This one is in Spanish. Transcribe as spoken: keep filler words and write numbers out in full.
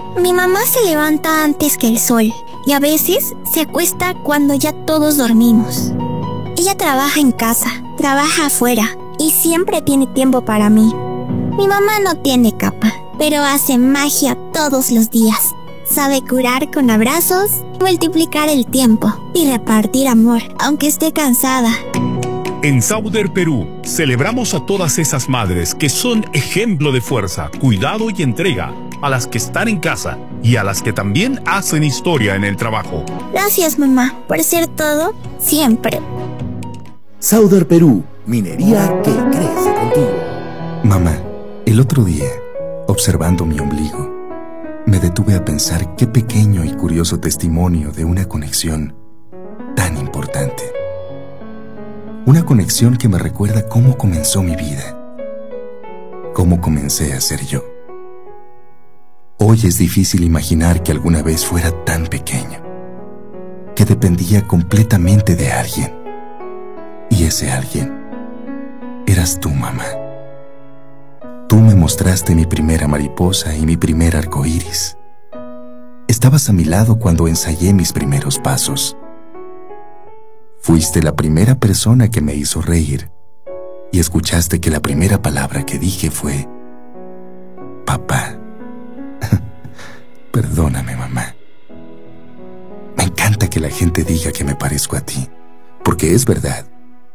Mi mamá se levanta antes que el sol y a veces se acuesta cuando ya todos dormimos. Ella trabaja en casa, trabaja afuera y siempre tiene tiempo para mí. Mi mamá no tiene capa, pero hace magia todos los días. Sabe curar con abrazos, multiplicar el tiempo y repartir amor, aunque esté cansada. En Sauder Perú, celebramos a todas esas madres que son ejemplo de fuerza, cuidado y entrega, a las que están en casa y a las que también hacen historia en el trabajo. Gracias, mamá, por ser todo, siempre. Sauder Perú, minería que crece contigo. Mamá, el otro día, observando mi ombligo, me detuve a pensar qué pequeño y curioso testimonio de una conexión tan importante. Una conexión que me recuerda cómo comenzó mi vida, cómo comencé a ser yo. Hoy es difícil imaginar que alguna vez fuera tan pequeño, que dependía completamente de alguien. Y ese alguien eras tú, mamá. Tú me mostraste mi primera mariposa y mi primer arco iris. Estabas a mi lado cuando ensayé mis primeros pasos. Fuiste la primera persona que me hizo reír y escuchaste que la primera palabra que dije fue papá. Perdóname, mamá. Me encanta que la gente diga que me parezco a ti, porque es verdad.